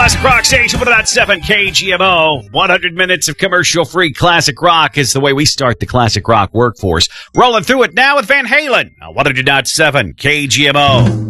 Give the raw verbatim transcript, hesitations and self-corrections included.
Classic Rock Station one oh seven K G M O. one hundred minutes of commercial-free classic rock is the way we start the classic rock workforce. Rolling through it now with Van Halen on one oh seven K G M O.